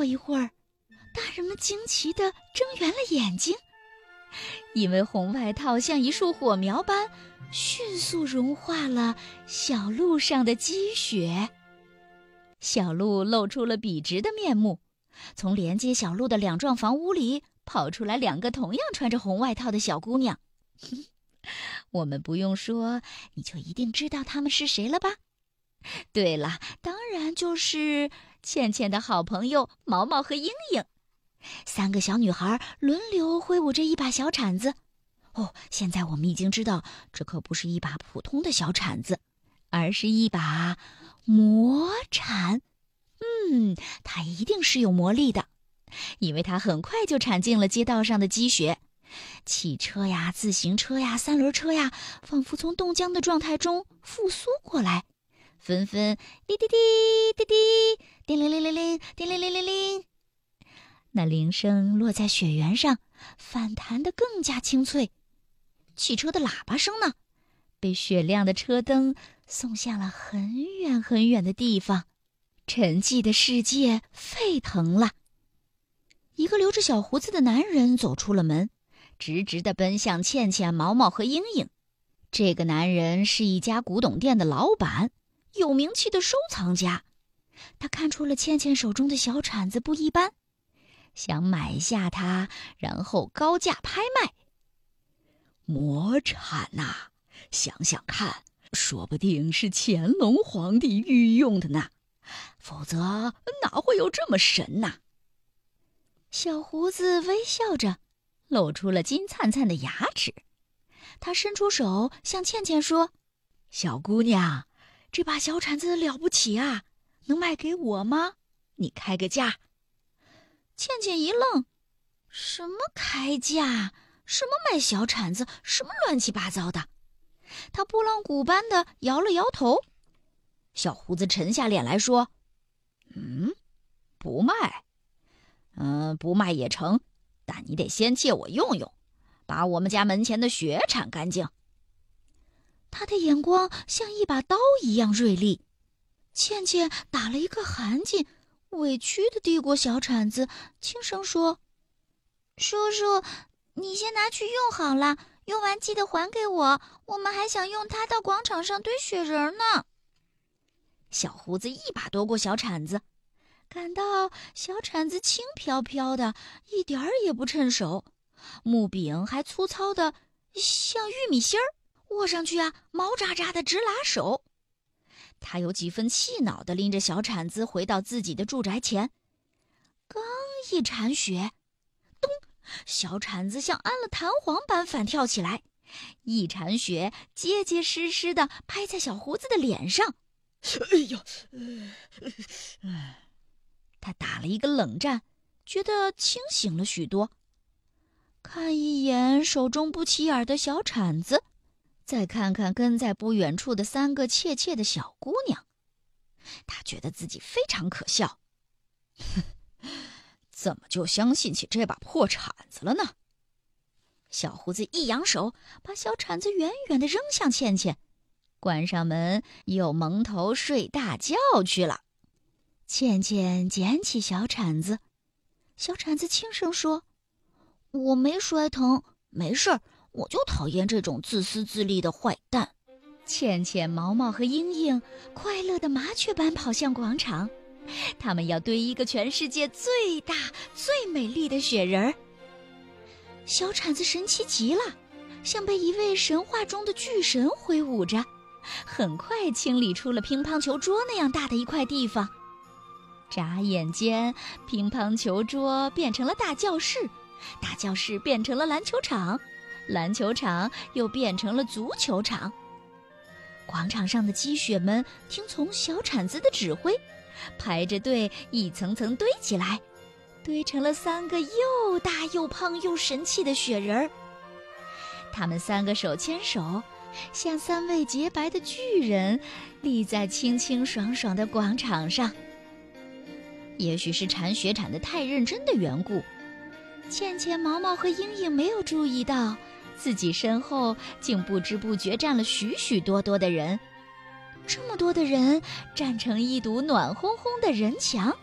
过一会儿，大人们惊奇地睁圆了眼睛，因为红外套像一束火苗般迅速融化了小路上的积雪。小路露出了笔直的面目，从连接小路的两幢房屋里跑出来2个同样穿着红外套的小姑娘。我们不用说，你就一定知道她们是谁了吧？对了，当然就是倩倩的好朋友毛毛和英英。3个小女孩轮流挥舞着一把小铲子。现在我们已经知道，这可不是一把普通的小铲子，而是一把魔铲。它一定是有魔力的，因为它很快就铲进了街道上的积雪。汽车呀、自行车呀、3轮车呀，仿佛从冻僵的状态中复苏过来，纷纷滴滴滴滴滴，叮铃铃铃铃，叮铃铃铃铃。那铃声落在雪原上，反弹得更加清脆。汽车的喇叭声呢，被雪亮的车灯送向了很远很远的地方。沉寂的世界沸腾了。一个留着小胡子的男人走出了门，直直地奔向倩倩、毛毛和英英。这个男人是一家古董店的老板，有名气的收藏家。他看出了倩倩手中的小铲子不一般，想买下它，然后高价拍卖。 魔铲呐，想想看，说不定是乾隆皇帝御用的呢，否则哪会有这么神呢？ 小胡子微笑着，露出了金灿灿的牙齿。他伸出手向倩倩说：“ 小姑娘，这把小铲子了不起啊，能卖给我吗？你开个价。” 倩倩一愣：“什么开价？什么卖小铲子？什么乱七八糟的？”她拨浪鼓般的摇了摇头。 小胡子沉下脸来说：“不卖。不卖也成，但你得先借我用用，把我们家门前的雪铲干净。” 他的眼光像一把刀一样锐利。倩倩打了一个寒噤，委屈地递过小铲子，轻声说：“叔叔，你先拿去用好了，用完记得还给我，我们还想用它到广场上堆雪人呢。”小胡子一把夺过小铲子，感到小铲子轻飘飘的，一点儿也不趁手，木柄还粗糙的像玉米芯儿，握上去毛扎扎的直拉手。他有几分气恼地拎着小铲子回到自己的住宅前，刚一铲雪，咚！小铲子像安了弹簧般反跳起来，一铲雪结结实实地拍在小胡子的脸上。 哎呦！ 他打了一个冷战，觉得清醒了许多。看一眼手中不起眼的小铲子，再看看跟在不远处的3个怯怯的小姑娘，他觉得自己非常可笑。 怎么就相信起这把破铲子了呢？ 小胡子一扬手，把小铲子远远地扔向倩倩，关上门又蒙头睡大觉去了。倩倩捡起小铲子，小铲子轻声说：“我没摔疼，没事儿，我就讨厌这种自私自利的坏蛋。”倩倩、毛毛和英英快乐的麻雀般跑向广场，他们要堆一个全世界最大最美丽的雪人儿。小铲子神奇极了，像被一位神话中的巨神挥舞着，很快清理出了乒乓球桌那样大的一块地方。眨眼间，乒乓球桌变成了大教室，大教室变成了篮球场，篮球场又变成了足球场。广场上的积雪们听从小铲子的指挥，排着队一层层堆起来，堆成了3个又大又胖又神气的雪人儿。他们3个手牵手，像3位洁白的巨人，立在清清爽爽的广场上。也许是铲雪铲得太认真的缘故，倩倩、毛毛和英英没有注意到自己身后竟不知不觉站了许许多多的人。这么多的人站成一堵暖烘烘的人墙，